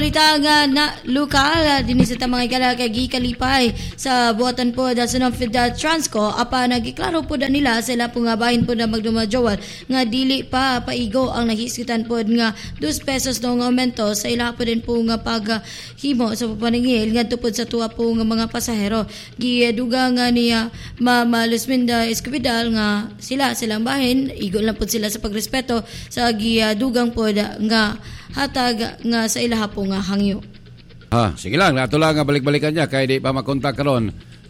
Balita nga na lokal din sa mga ikala kay gikalipay sa buhatan po da sa Fed Transco apa nagiklaro po da nila sila po nga bahin po na magdumadjawal nga dili pa paigo ang nahisitan po nga 2 pesos no nga aumento sa ila po din po nga paghimo sa paningil nga tupod sa tuwa po nga mga pasahero. Giduga nga niya Mama Lusminda Escovidal nga silang bahin igo lang po sila sa pagrespeto sa gidugang po nga hatag nga sa ilaha po nga hangyo. Sige lang, nato lang nga balik-balikan niya kay di pa makontak karon.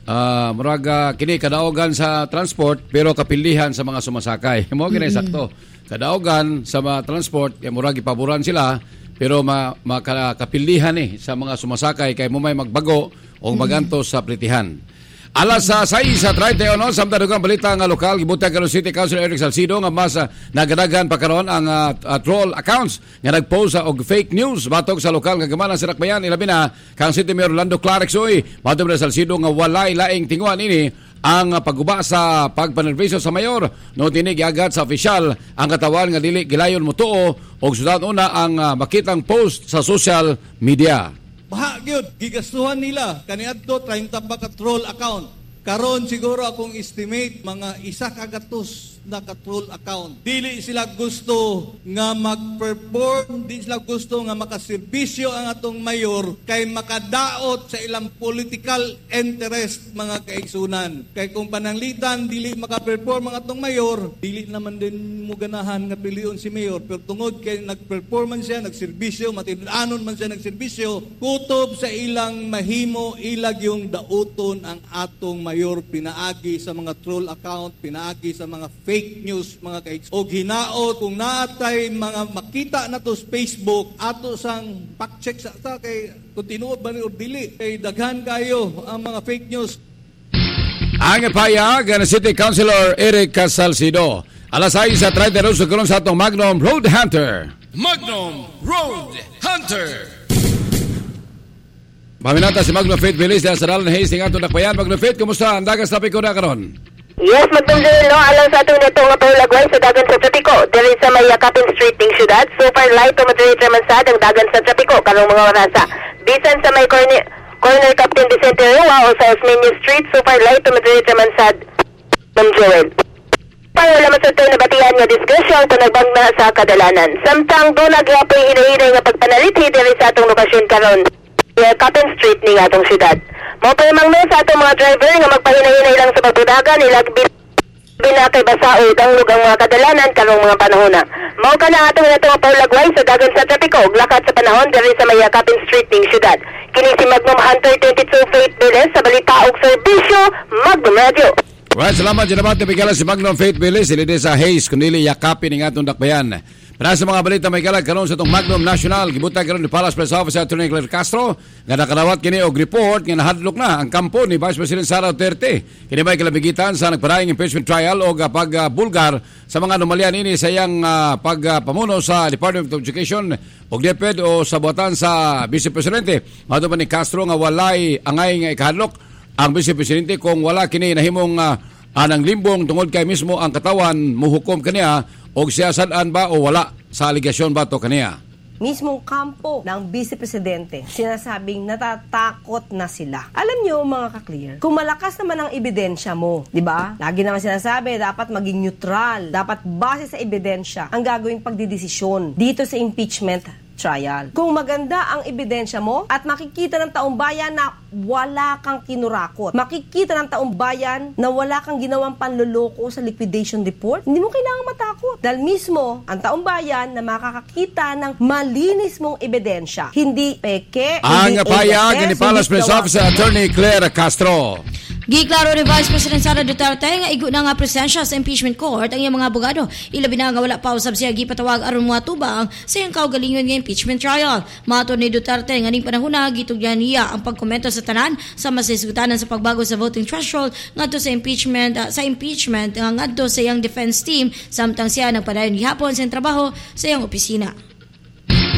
Murag kini kadaogan sa transport pero kapilihan sa mga sumasakay. Mo gini sakto. Kadaogan sa mga transport murag ipaboran sila pero makapilihan sa mga sumasakay kay mo may magbago o maganto sa plitihan. Alas 6:31 sa dadugang balita nga lokal gibutang karon City Councilor Eric Salcido nga mas nagadagan pa karon ang troll accounts nga nagpost og fake news batok sa lokal nga gamanan sa Dakbayan ilabi na kang City Mayor Orlando Clarksoy batok sa Salcido nga walay laing tinguan ini ang pagguba sa pagpanervisyo sa mayor no tinig agad sa opisyal ang katawan nga dili gilayon motuo og sudan una ang makitang post sa social media. Bahagyod, gigastuhan nila kaniadto 30 ba ka troll account. Karon siguro akong estimate mga 100 na ka-troll account. Dili sila gusto nga mag-perform, di sila gusto nga makaserbisyo ang atong mayor kay makadaot sa ilang political interest mga kaigsunan. Kay kung pananglitan dili maka-perform ang atong mayor, dili naman din mo ganahan nga pilion si mayor. Pero tungod kay nag-performance siya, nagserbisyo, matinudanon man siya nagserbisyo, kutob sa ilang mahimo ilag yung dauton ang atong mayor pinaagi sa mga troll account, pinaagi sa mga fake news mga kaigs. O hinaot kung naatay mga makita na to sa Facebook ato sang fact-check sa kay kung tinuod ba ni o dili kay daghan kayo ang mga fake news. Ang payag ng City Councilor Eric Salcido. Alas 6:32 sa karon sa atong Magnum Road Hunter. Magnum Road Hunter. Paminata si Magnum Faith Bilis dahil sa Dalan Hayes ng atong Dakbayan. Magnum Faith, kumusta? Ang dagas trapiko na karon? Yes, magdulil, no? Alang sa atong nito nga paulagway sa dagan sa trapiko. Dili sa may Yakapin Street ng syudad. Super light to moderate naman sa ang dagan sa trapiko karong mga orasa. Bisan sa may corner Captain Vicente Rua o sa Osmeña Street, super light to moderate naman sa Ma'am Joel. Para wala masatay na batihan nga diskusyon kung nagbangna sa kadalanan. Samtang doon nagyapoy hinahinay nga pagpanaliti dili sa atong lokasyon karon. Captain Street ni atong syudad. Mao pa lamang sa atong mga driver nga magpahinay-hinay lang sa pagbudagan ilag binakay basaod ang lugang mga kadalanan karong mga panahon na. Mao ka na atong paulagway sa dagan sa trapiko ug lakat sa panahon diri sa may Captain Street ning syudad. Kini si Magnum Hunter 22 Faith Bilis sa balita ug serbisyo Magnum Radio. Right, salamat dyan naman. Tipigalan si Magnum Faith Bilis, ilide sa Hayes, kundi yakapin ng atong Dakbayan. Para sa mga balita may kalag karon sa itong Magnum National, gibutang karon ni Palace Press Officer Attorney Claire Castro, nga nakadawat kini og report nga nahadlok na ang kampo ni Vice President Sara Duterte. Kini may kalabigitan sa nagpadaing impeachment trial o pagbulgar sa mga anomalyan ini sa iyang pagpamuno sa Department of Education o DepEd o sa buhatan sa Vice Presidente. Mato pa ni Castro nga walay angay nga ikahadlok ang Vice Presidente kung wala kini nahimong anang limbong tungod kay mismo ang katawan muhukom kaniya o siya sadaan ba o wala sa aligasyon ba to kaniya. Mismong kampo ng Vice Presidente, sinasabing natatakot na sila. Alam nyo mga ka-clear, kung malakas naman ang ebidensya mo, di ba? Lagi naman sinasabi, dapat maging neutral, dapat base sa ebidensya ang gagawing pagdidesisyon dito sa impeachment trial. Kung maganda ang ebidensya mo at makikita ng taong bayan na wala kang kinurakot, makikita ng taong bayan na wala kang ginawang panloloko sa liquidation report, hindi mo kailangan matakot. Dahil mismo ang taong bayan na makakakita ng malinis mong ebidensya. Hindi peke, ang payag ni Palace Press Officer Attorney Claire Castro. Giklaro ni Vice President Sara Duterte nga igo na nga presensya sa impeachment court ang iyang mga abogado. Ilabi na nga wala pa usab siya gipatawag aron moatubang sa iyang kaugalingon nga impeachment trial. Mato ni Duterte nga ning panahon na gitugyan niya ang pagkomento sa tanan sa masisgutanan sa pagbago sa voting threshold ngadto sa impeachment nga ngadto sa iyang defense team samtang siya nagpadayon gihapon sa trabaho sa iyang opisina.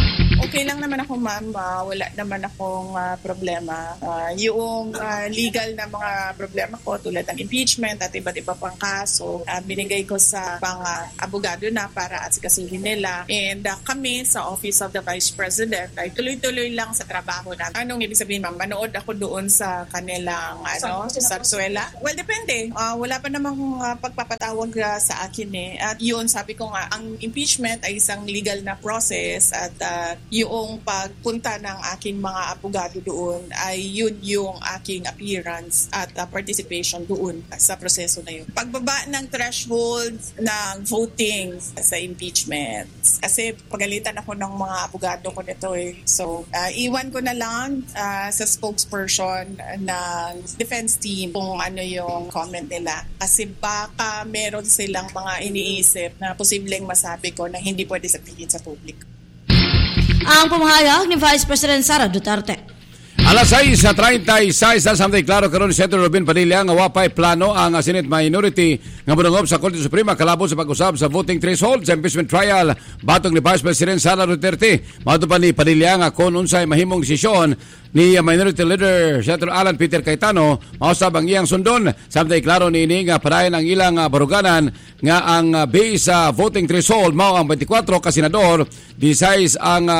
Okay lang naman ako, ma'am. Wala naman akong problema. Yung legal na mga problema ko tulad ng impeachment at iba't iba pang kaso, binigay ko sa abogado na para asikasuhin nila. And kami sa Office of the Vice President ay tuloy-tuloy lang sa trabaho natin. Anong ibig sabihin, ma'am? Manood ako doon sa kanilang sarsuela? Well, depende. Wala pa namang pagpapatawag sa akin eh. At yun, sabi ko nga, ang impeachment ay isang legal na process at yung pagpunta ng aking mga abogado doon ay yun yung aking appearance at participation doon sa proseso na yun. Pagbaba ng threshold ng voting sa impeachment. Kasi pagalitan ako ng mga abogado ko nito eh. So, iwan ko na lang sa spokesperson ng defense team kung ano yung comment nila. Kasi baka meron silang mga iniisip na posibleng masabi ko na hindi pwede sabihin sa public. Ang pamahayag ni Vice President Sara Duterte. Alas 6:36 na samtay klaro karon ni Senator Robin Padilla nga wapay plano ang Senate minority nga monungob sa Korte Suprema kalabot sa pag-usab sa voting threshold sa impeachment trial batok ni Vice President Sara Duterte. Mato pa ni Padilla nga kung unsay mahimong desisyon ni Minority Leader Senator Alan Peter Cayetano mausab ang iyang sundon samtay klaro niini nga padayon ang ilang baruganan nga ang base sa voting threshold mao ang 24 ka senador, 16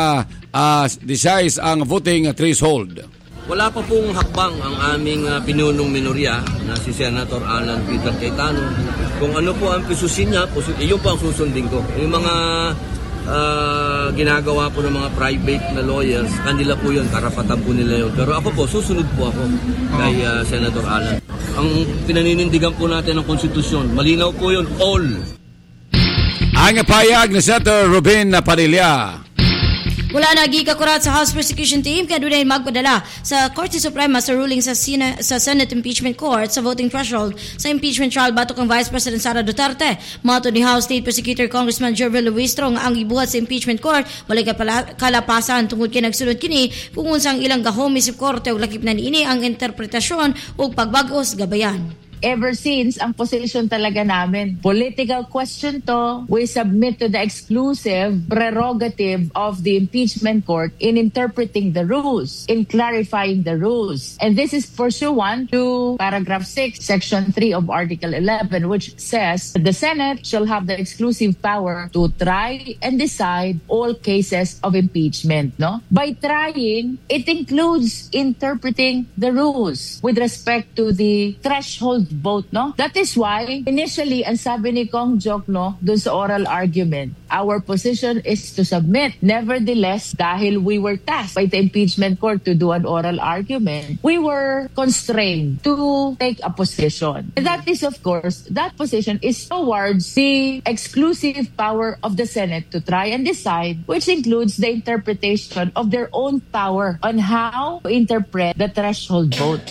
ang voting threshold. Wala pa pong hakbang ang aming pinunong minorya na si Senator Alan Peter Cayetano. Kung ano po ang pisusin niya, yun po ang susundin ko. Yung mga ginagawa po ng mga private na lawyers, kanila po yun, karapatan po nila yun. Pero ako po, susunod po ako kay Senator Alan. Ang pinaninindigan po natin ng konstitusyon, malinaw po yun, all. Ang payag ni Senator Robin Padilla. Wala na gikakurat sa House Prosecution Team kaya doon ay magpadala sa Korte Suprema sa ruling sa Senate Impeachment Court sa voting threshold sa impeachment trial batok ang Vice President Sara Duterte. Mato ni House State Prosecutor Congressman Jervil Luistro nga ang ibuhat sa impeachment court walay kalapasan tungod kay nagsunod kini kung unsang ilang gahom isip korte ug lakip na niini ang interpretasyon ug pagbag-os gabayan. Ever since, ang position talaga namin, political question to, we submit to the exclusive prerogative of the impeachment court in interpreting the rules, in clarifying the rules. And this is pursuant to paragraph 6, section 3 of Article 11, which says the Senate shall have the exclusive power to try and decide all cases of impeachment. No? By trying, it includes interpreting the rules with respect to the threshold vote, no? That is why, initially, ang sabi ni Kong Jok, no, dun sa oral argument, our position is to submit. Nevertheless, dahil we were tasked by the impeachment court to do an oral argument, we were constrained to take a position. And that is, of course, that position is towards the exclusive power of the Senate to try and decide, which includes the interpretation of their own power on how to interpret the threshold vote.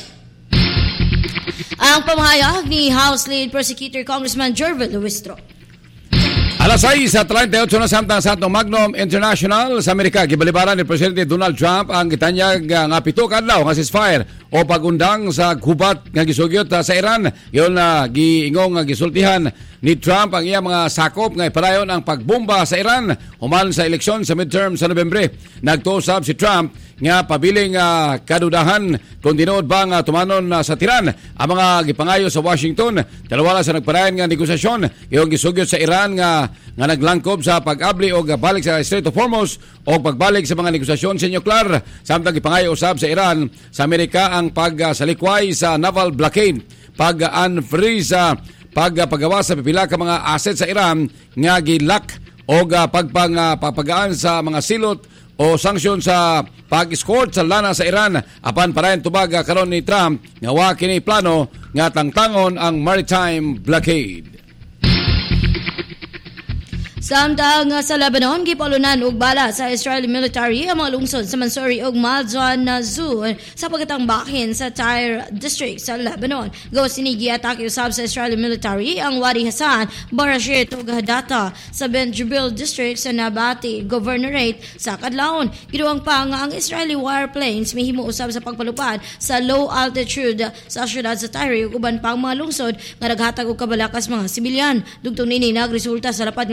Ang pamahayag ni House Lead Prosecutor Congressman Jervil Luistro. Alas 6:38 na samtang sa atong Magnum International sa Amerika, gibalibaran ni Presidente Donald Trump ang gitanyag nga pito ka adlaw nga ceasefire o pagundang sa gubat nga gisugyot sa Iran. Yon na giingong nga gisultihan ni Trump ang iya mga sakop nga ipadayon ang pagbomba sa Iran human sa eleksyon sa midterm sa Nobyembre. Nagtuusab si Trump nga pabiling kadudahan kung tinuod ba nga tumanon sa Tehran ang mga gipangayo sa Washington. Dalawa sa nagpadayon nga negosasyon yung gisugyot sa Iran nga naglangkob sa pag-abli o balik sa Strait of Hormuz o pagbalik sa mga negosasyon sa nuklear. Samtang gipangayo usab sa Iran sa Amerika ang pagsalikway sa naval blockade, pag-unfreeze sa paggawa sa pipila ka mga asset sa Iran nga gilak o papagaan sa mga silot o sanksyon sa pag-escort sa lana sa Iran apan parayan tubag karon ni Trump nga wa kini plano nga tangtangon ang maritime blockade. Samtang sa Lebanon, gipalunan og bala sa Israeli military ang mga lungsod sa Mansouri ug Malzan Zoo sa pagkatangbakin sa Tyre District sa Lebanon. Gawas ni giatake usab sa Israeli military ang Wadi Hassan, Barashit ug Hadata sa Ben Jubil District sa Nabati Governorate sa kadlawon. Giduang pa nga ang Israeli warplanes mahimo usab sa pagpalupad sa low altitude sa syudad sa Tyre ug uban pang mga lungsod nga naghatag og kabalakas mga sibilyan. Dugtong nini nagresulta sa lapad nga pagkawala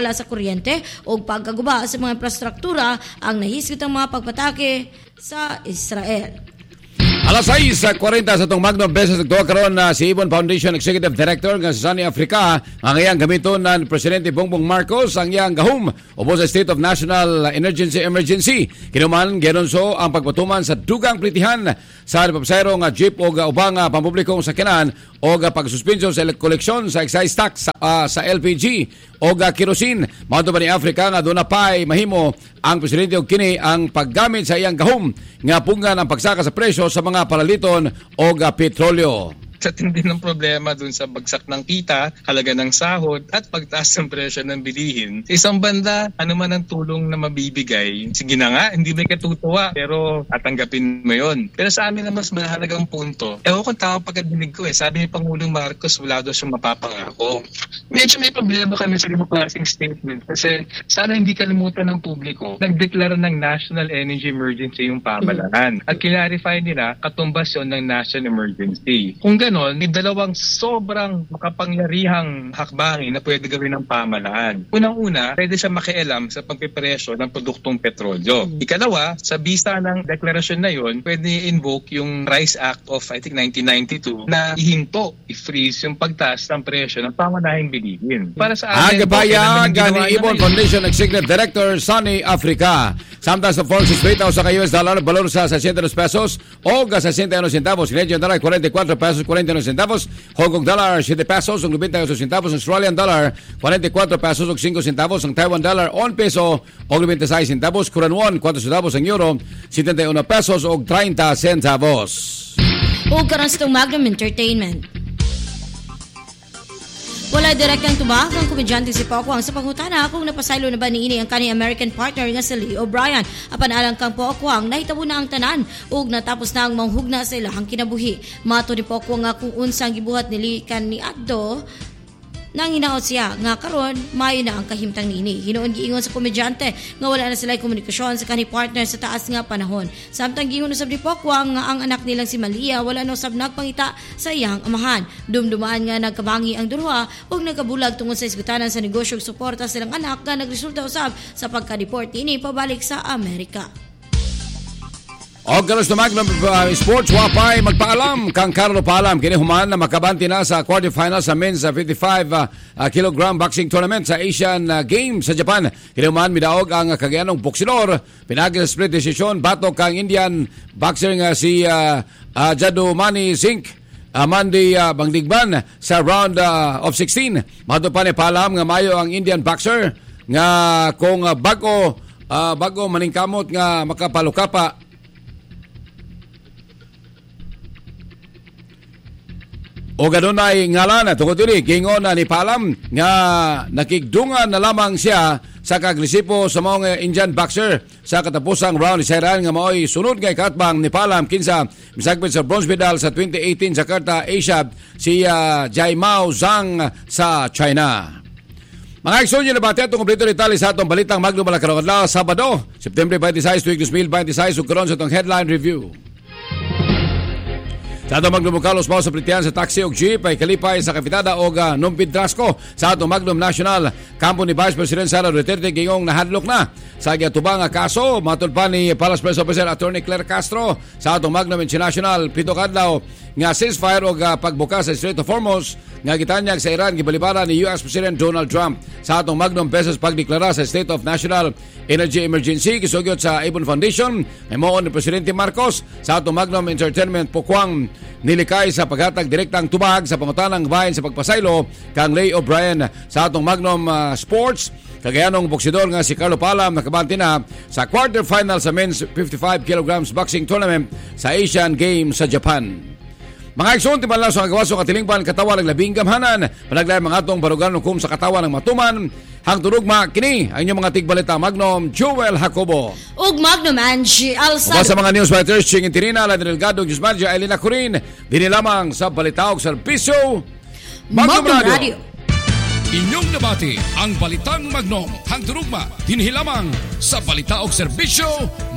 pagkawala sa kuryente o pagkaguba sa mga infrastruktura ang nahisgot ang mga pagpatake sa Israel. Alas 6:40 sa itong Magnum Beses nagtuwa karon na si Ibon Foundation Executive Director ng Sunny Africa ang iyang gamiton ng Presidente Bongbong Marcos ang iyang gahum upo sa State of National Emergency. Kinuman genonso ang pagpatuman sa dugang plitihan sa napapasayro nga jeep o ubang pampublikong sakyanan o pagsuspensyon sa koleksyon sa excise tax sa LPG o kerosene. Mauto ba ni Africa nga doon na pa'y mahimo ang Presidente og kini ang paggamit sa iyang gahum nga pungan ang pagsaka sa presyo sa mga palaliton o petrolyo. Sa tindi ng problema dun sa bagsak ng kita, halaga ng sahod at pagtaas ng presyo ng bilihin. Sa isang banda, ano man ang tulong na mabibigay, sige na nga, hindi may katutuwa, pero tatanggapin mo yon. Pero sa amin na mas mahalagang punto, ewan kung tawag pagkadinig ko sabi ni Pangulong Marcos, wala daw siyang mapapangako. Medyo may problema kami sa klaseng statement kasi sana hindi kalimutan ng publiko, nagdeklara ng National Energy Emergency yung pamahalaan. At kinarify nila, katumbas yon ng National Emergency. Kung ganon, may dalawang sobrang makapangyarihang hakbangin na pwede gawin ng pamahalaan. Unang-una, pwede siya makialam sa pagpipresyo ng produktong petrolyo. Ikalawa, sa bisa ng deklarasyon na yon, pwede i-invoke yung Rice Act of, I think, 1992 na ihinto, i-freeze yung pagtaas ng presyo ng pangunahing bilihin. Para sa atin, ang kapayag ni Ibon Foundation Executive Director Sunny Africa. Sometimes the forex is rate sa US dollar, balor sa 62 pesos o 61 centavos. Canadian dollar, 44 pesos, 49 centavos. Hong Kong dollar, 7 pesos, 98 centavos. Australian dollar, 44 pesos, 5 centavos. Ang Taiwan dollar, 1 peso, 96 centavos. Korean won, 4 centavos. Ang euro, 71 pesos, 30 centavos. O karon sa Magnum Entertainment. Wala direktang tubag ang komedyante si Pokwang sa pangutana kung napasaylo na ba niini ang kanyang American partner nga si Lee O'Brien. Apan alang kang Pokwang, nahitabo na ang tanan ug natapos na ang manghugna sa ilahang kinabuhi. Mato ni Pokwang nga kung unsang gibuhat ni Lee kan ni Addo nang hinaot siya nga karon mayo na ang kahimtang niini. Hinuon giingon sa komedyante nga wala na sila'y komunikasyon sa kani partner sa taas nga panahon. Samtang giingon usab ni Pokwang nga ang anak nilang si Malia wala na usab nagpangita sa iyang amahan. Dumdumaan nga nagkabangi ang duha ug nagkabulag tungod sa isgutanan sa negosyo ug suporta silang anak nga nagresulta usab sa pagka-deport niini pabalik sa Amerika. O galos na Magnum Sports wapay magpaalam kang Carlo Paalam kini human na makabanti na sa quarterfinals sa men's 55 kilogram boxing tournament sa Asian Games sa Japan. Kini human midaog ang kagayanong boksidor pinagi sa split decision batok kang Indian boxer nga si Jadumani Singh Mandy Bangdigban sa round of 16. Mato pa ni Paalam nga mayo ang Indian boxer nga kung bago maningkamot nga makapalukapa o ganun ay ngalan tungkol dili gingon na ni Paalam nga nakigdungan na lamang siya sa kaglisipo sa mga Indian boxer sa katapusang round isairan nga maoy sunod nga ikatbang ni Paalam kinsa misagpit sa bronze medal sa 2018 Jakarta Asia si Jaimao Zhang sa China. Mga eksonyo na bati atong kompleto detalye sa atong balitang Magnum Malakaron adlaw Sabado, September 26, 2026 ug karon sa atong headline review. Sa atong Magnum Carlos Mau sa plitihan sa taxi o jeep ay kalipay sa kapitada o Numpid Drasco sa atong Magnum National. Kampo ni Vice President Sara Duterte gingong nahadlok na sa giatubang kaso. Matod pa ni Palace Press Officer Attorney Claire Castro sa atong Magnum International pito kadlaw nga ceasefire o pagbukas sa Strait of Hormuz nga gitanyag sa Iran gibalibara ni US President Donald Trump. Sa atong Magnum Beses pagdeklara sa State of National Energy Emergency gisugyot sa Ibon Foundation memoon ni Presidente Marcos. Sa atong Magnum Entertainment Pokwang nilikay sa paghatag direktang tubag sa pangutanang bahin sa pagpasaylo kang Lee O'Brien. Sa atong Magnum Sports kagayanong boksidor nga si Carlo Paalam nakabanti na sa quarterfinal sa men's 55 kilograms boxing tournament sa Asian Games sa Japan. Mga igsoon, timan lang sa kagawaso katilingpan katawan ng labing gamhanan. Panaglayan mga atong barugan hukom sa katawan ng matuman. Hang turugma, kini ang inyong mga tigbalita Magnum Joel Jacobo. Ug Magnum Angie Alsado. Sa mga news writers, Ching Intirina, Ladin Delgado, Gismarja, Elena Corin. Dini lamang sa balitaog serbisyo Magnum Radio. Inyong nabati ang balitang Magnum. Hang turugma, dinhi lamang sa balitaog serbisyo